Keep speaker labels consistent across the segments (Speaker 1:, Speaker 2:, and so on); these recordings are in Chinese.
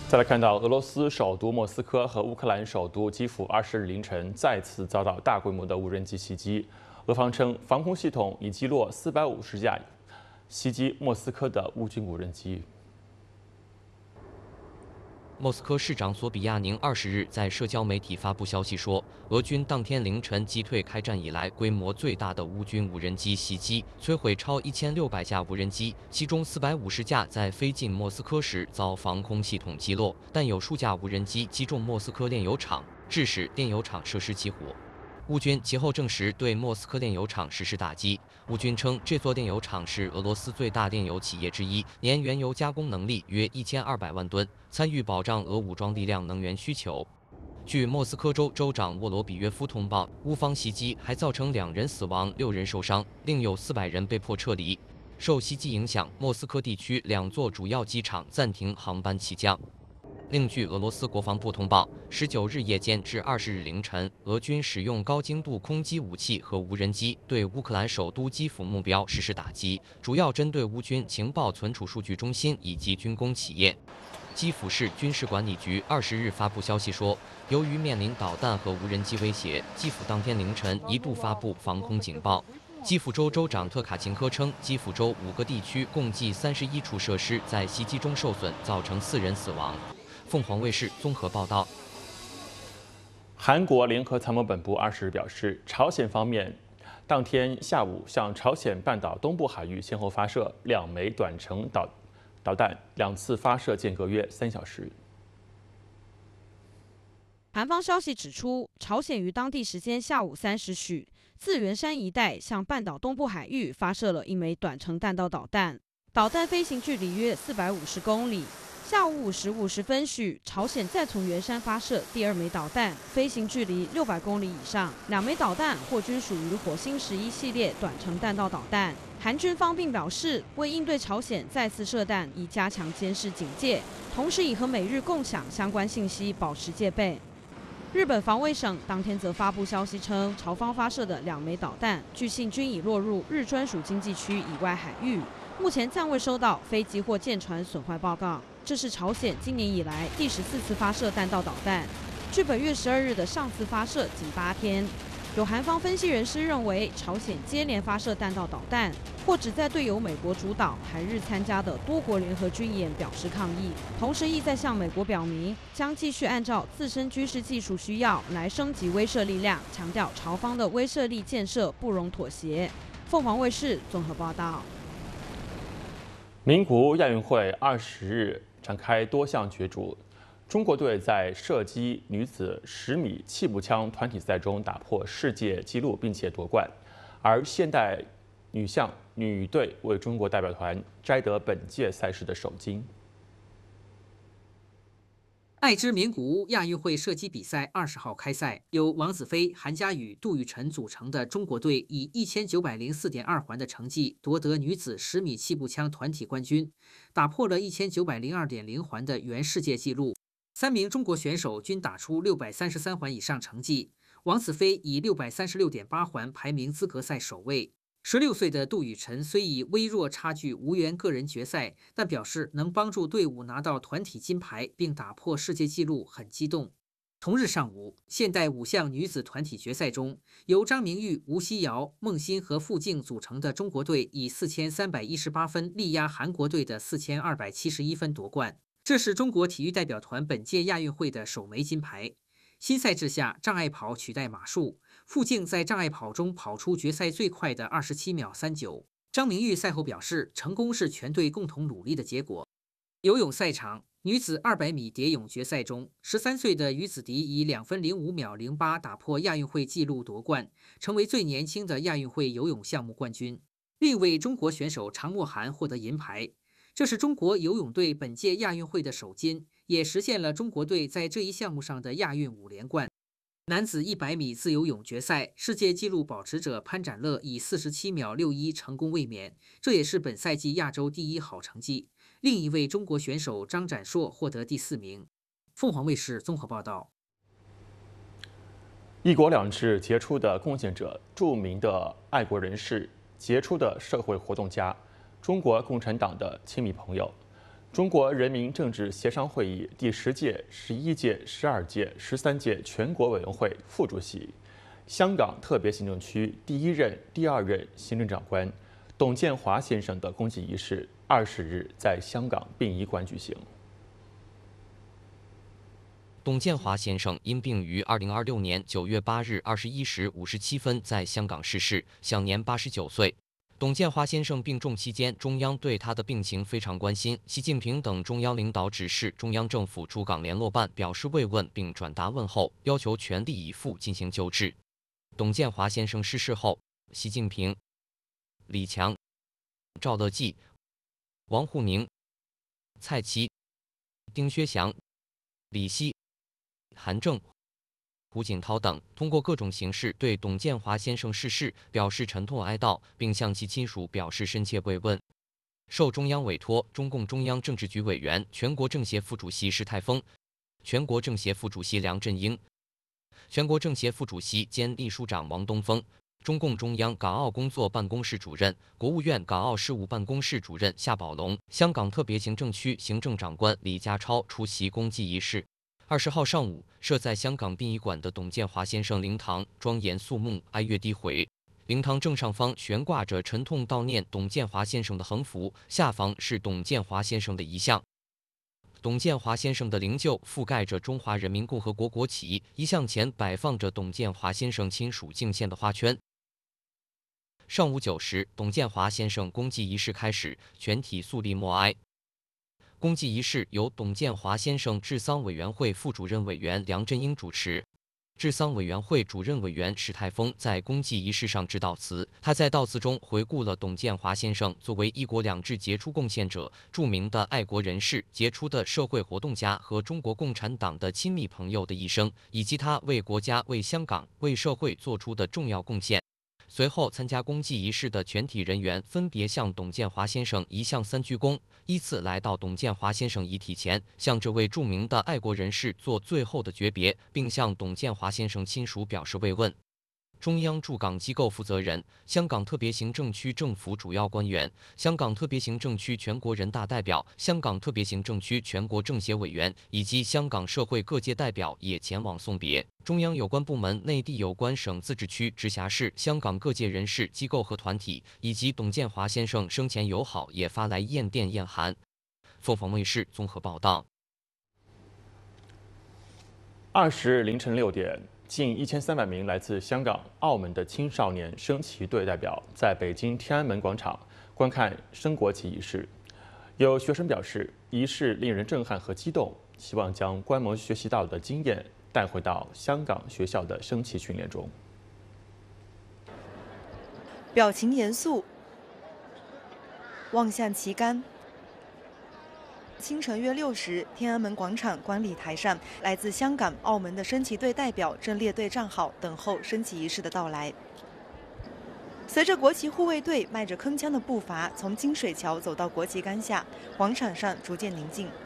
Speaker 1: 再来看到俄罗斯首都莫斯科和乌克兰首都基辅20日凌晨再次遭到大规模的无人机袭击，俄方称防空系统已击落450架袭击莫斯科的乌军无人机。
Speaker 2: 莫斯科市长索比亚宁20日在社交媒体发布消息说，俄军当天凌晨击退开战以来规模最大的乌军无人机袭击，摧毁超1600架无人机，其中450架在飞进莫斯科时遭防空系统击落，但有数架无人机击中莫斯科炼油厂，致使炼油厂设施起火。乌军其后证实对莫斯科炼油厂实施打击。乌军称，这座炼油厂是俄罗斯最大炼油企业之一，年原油加工能力约1200万吨，参与保障俄武装力量能源需求。据莫斯科州州长沃罗比约夫通报，乌方袭击还造成2人死亡、6人受伤，另有400人被迫撤离。受袭击影响，莫斯科地区2座主要机场暂停航班起降。另据俄罗斯国防部通报，19日夜间至20日凌晨，俄军使用高精度空击武器和无人机对乌克兰首都基辅目标实施打击，主要针对乌军情报存储数据中心以及军工企业。基辅市军事管理局20日发布消息说，由于面临导弹和无人机威胁，基辅当天凌晨一度发布防空警报。基辅州州长特卡琴科称，基辅州5个地区共计31处设施在袭击中受损，造成4人死亡。凤凰卫视综合报道。
Speaker 1: 韩国联合参谋本部20日表示，朝鲜方面当天下午向朝鲜半岛东部海域先后发射2枚短程导弹，2次发射间隔约3小时。
Speaker 3: 韩方消息指出，朝鲜于当地时间下午3时许，自元山一带向半岛东部海域发射了1枚短程弹道导弹，导弹飞行距离约450公里。下午5时50分许，朝鲜再从元山发射第2枚导弹，飞行距离600公里以上。2枚导弹或均属于火星11系列短程弹道导弹。韩军方并表示，为应对朝鲜再次射弹，以加强监视警戒，同时已和美日共享相关信息，保持戒备。日本防卫省当天则发布消息称，朝方发射的2枚导弹，据信均已落入日专属经济区以外海域，目前暂未收到飞机或舰船损坏报告。这是朝鲜今年以来第14次发射弹道导弹，距本月12日的上次发射仅8天。有韩方分析人士认为，朝鲜接连发射弹道导弹，或旨在对由美国主导、韩日参加的多国联合军演表示抗议，同时意在向美国表明将继续按照自身军事技术需要来升级威慑力量，强调朝方的威慑力建设不容妥协。凤凰卫视综合报道。
Speaker 1: 名古屋亚运会20日展开多项角逐。中国队在射击女子10米气步枪团体赛中打破世界纪录，并且夺冠，而现代女队为中国代表团摘得本届赛事的首金。
Speaker 4: 爱知名古屋亚运会射击比赛20号开赛，由王子飞、韩佳宇、杜雨辰组成的中国队以1904.2环的成绩夺得女子10米气步枪团体冠军，打破了1902.0环的原世界纪录。3名中国选手均打出633环以上成绩，王子飞以636.8环排名资格赛首位。16岁的杜雨辰虽以微弱差距无缘个人决赛，但表示能帮助队伍拿到团体金牌并打破世界纪录，很激动。同日上午，现代5项女子团体决赛中，由张明玉、吴曦瑶、孟欣和傅静组成的中国队以4318分力压韩国队的4271分夺冠。这是中国体育代表团本届亚运会的首枚金牌。新赛制下，障碍跑取代马术，傅静在障碍跑中跑出决赛最快的27秒39。张明玉赛后表示，成功是全队共同努力的结果。游泳赛场，女子200米蝶泳决赛中，13岁的于子迪以2分05秒08打破亚运会纪录夺冠，成为最年轻的亚运会游泳项目冠军。另一位中国选手常默涵获得银牌。这是中国游泳队本届亚运会的首金，也实现了中国队在这一项目上的亚运5连冠。男子100米自由泳决赛，世界纪录保持者潘展乐以47秒61成功卫冕，这也是本赛季亚洲第1好成绩。另一位中国选手张展硕获得第4名。凤凰卫视综合报道。
Speaker 1: 一国两制杰出的贡献者、著名的爱国人士、杰出的社会活动家、中国共产党的亲密朋友， 中国人民政治协商会议第10届、11届、12届、13届全国委员会副主席、香港特别行政区第1任、第2任行政长官董建华先生的公祭仪式20日在香港殡仪馆举行。
Speaker 2: 董建华先生因病于2026年9月8日21时57分在香港逝世，享年89岁。董建华先生病重期间，中央对他的病情非常关心。习近平等中央领导指示中央政府驻港联络办表示慰问并转达问候，要求全力以赴进行救治。董建华先生逝世后，习近平、李强、赵乐际、王沪宁、蔡奇、丁薛祥、李希、韩正、胡锦涛等通过各种形式对董建华先生逝世表示沉痛哀悼，并向其亲属表示深切慰问。受中央委托，中共中央政治局委员、全国政协副主席施泰丰、全国政协副主席梁振英、全国政协副主席兼秘书长王东峰、中共中央港澳工作办公室主任、国务院港澳事务办公室主任夏宝龙、香港特别行政区行政长官李家超出席公祭仪式。20号上午，设在香港殡仪馆的董建华先生灵堂庄严肃穆，哀乐低回。灵堂正上方悬挂着沉痛悼念董建华先生的横幅，下方是董建华先生的遗像。董建华先生的灵柩覆盖着中华人民共和国国旗，遗像前摆放着董建华先生亲属敬献的花圈。上午9时，董建华先生公祭仪式开始，全体肃立默哀。公祭仪式由董建华先生治丧委员会副主任委员梁振英主持。治丧委员会主任委员史泰丰在公祭仪式上致悼词，他在悼词中回顾了董建华先生作为1国2制杰出贡献者、著名的爱国人士、杰出的社会活动家和中国共产党的亲密朋友的一生，以及他为国家、为香港、为社会做出的重要贡献。随后，参加公祭仪式的全体人员分别向董建华先生遗像3鞠躬，依次来到董建华先生遗体前，向这位著名的爱国人士做最后的诀别，并向董建华先生亲属表示慰问。中央驻港机构负责人、香港特别行政区政府主要官员、香港特别行政区全国人大代表、香港特别行政区全国政协委员以及香港社会各界代表也前往送别。中央有关部门、内地有关省、自治区、直辖市、香港各界人士、机构和团体以及董建华先生生前友好也发来唁电唁函。凤凰卫视综合报道。
Speaker 1: 20日凌晨6点。近1300名来自香港、澳门的青少年升旗队代表在北京天安门广场观看升国旗仪式。有学生表示，仪式令人震撼和激动，希望将观摩学习到的经验带回到香港学校的升旗训练中。
Speaker 5: 表情严肃，望向旗杆。清晨约6时，天安门广场观礼台上，来自香港、澳门的升旗队代表正列队站好，等候升旗仪式的到来。随着国旗护卫队迈着铿锵的步伐从金水桥走到国旗杆下，广场上逐渐宁静。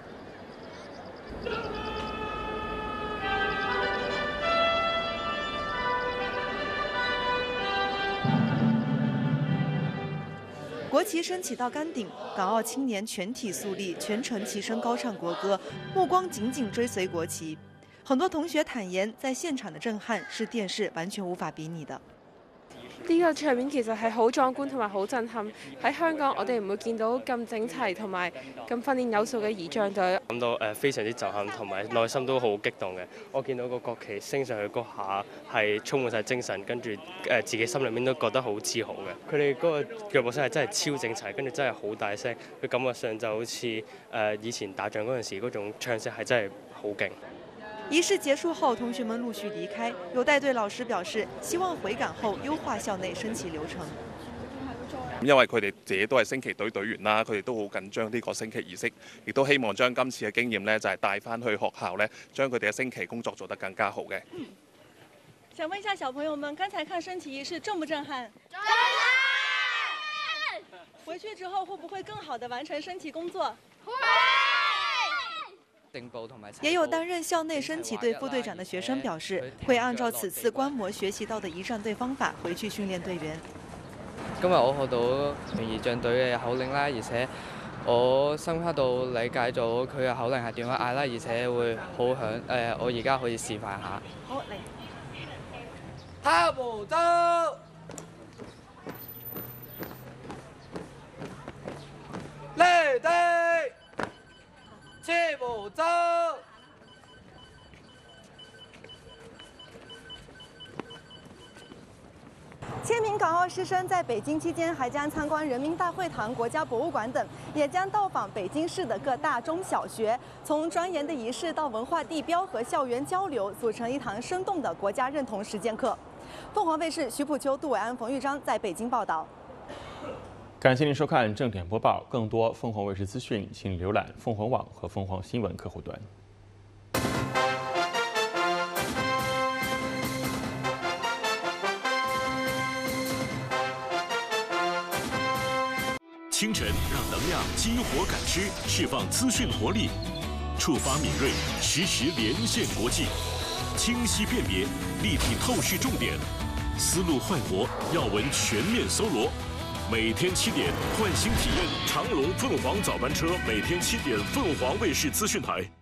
Speaker 5: 国旗升起到杆顶，港澳青年全体肃立，全程齐声高唱国歌，目光紧紧追随國旗。很多同學坦言，在現場的震撼是電視完全無法比擬的。
Speaker 6: 呢個場面其實係好壯觀同埋好震撼。喺香港，我哋唔會見到咁整齊同埋咁訓練有素嘅儀仗隊。
Speaker 7: 感到非常之震撼，同埋內心都好激動嘅。我見到個國旗升上去嗰下係充滿晒精神，跟住自己心裏面都覺得好自豪嘅。佢哋嗰個腳步聲係真係超整齊，跟住真係好大聲。佢感覺上就好似以前打仗嗰陣時嗰種唱聲係真係好勁。
Speaker 5: 儀式結束後，同學們陸續離開。有帶隊老師表示，希望回港後優化校內升旗流程。
Speaker 8: 因為佢哋自己都係升旗隊隊員啦，佢哋都好緊張呢個升旗儀式，亦都希望將今次嘅經驗呢，就係帶翻去學校呢，將佢哋嘅升旗工作做得更加好嘅。
Speaker 9: 想問一下小朋友們，剛才看升旗儀式震不震撼？震撼！回去之後會不會更好地完成升旗工作？會！
Speaker 5: 也有擔任校內升旗隊副隊長的學生表示，會按照此次觀摩學習到的儀仗隊方法回去訓練隊員。
Speaker 10: 今日我學到儀仗隊嘅口令啦，而且我深刻到理解咗佢嘅口令係點樣嗌啦，而且會好響。我而家可以示範下。
Speaker 5: 好嚟。
Speaker 10: 踏步走，立地，切步走。
Speaker 5: 千名港澳师生在北京期间还将参观人民大会堂、国家博物馆等，也将到访北京市的各大中小学，从庄严的仪式到文化地标和校园交流，组成一堂生动的国家认同实践课。凤凰卫视徐普秋、杜伟安、冯玉章在北京报道。
Speaker 1: 感谢您收看正点播报，更多凤凰卫视资讯，请浏览凤凰网和凤凰新闻客户端。
Speaker 11: 清晨让能量激活感知，释放资讯活力，触发敏锐，实时连线国际，清晰辨别，立体透视重点，思路焕活，要闻全面搜罗。每天7点，唤醒体验长龙凤凰早班车，每天7点，凤凰卫视资讯台。